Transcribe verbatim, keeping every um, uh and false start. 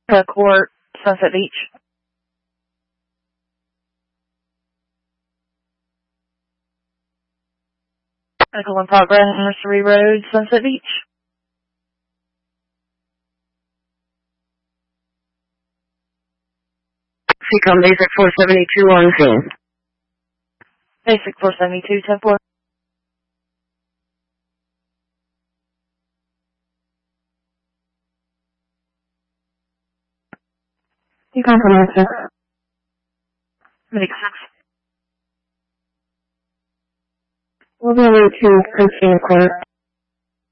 Uh, Court, Sunset Beach. Medical in progress, Nursery Road, Sunset Beach. Seacom Basic four seventy-two on scene. Basic four seventy-two, ten four. Seacom Commander. Medic six. We'll be able to proceed, Court.